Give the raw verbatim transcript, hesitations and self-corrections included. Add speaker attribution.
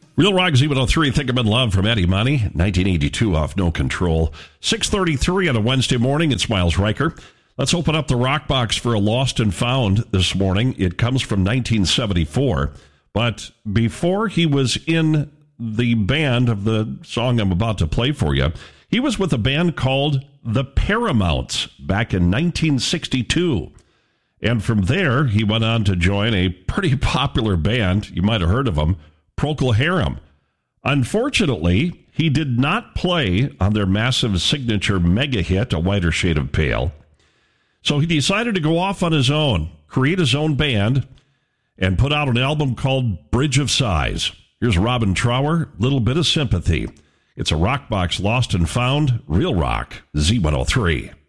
Speaker 1: Real Rock Z one oh three, Think I'm in Love from Eddie Money, nineteen eighty-two off No Control. six thirty-three on a Wednesday morning. It's Miles Riker. Let's open up the rock box for a lost and found this morning. It comes from nineteen seventy-four. But before he was in the band of the song I'm about to play for you, he was with a band called The Paramounts back in nineteen sixty-two. And from there, he went on to join a pretty popular band. You might have heard of them, Procol Harum. Unfortunately, he did not play on their massive signature mega hit, A Whiter Shade of Pale. So he decided to go off on his own, create his own band, and put out an album called Bridge of Sighs. Here's Robin Trower, Little Bit of Sympathy. It's a rock box lost and found, Real Rock, Z one oh three.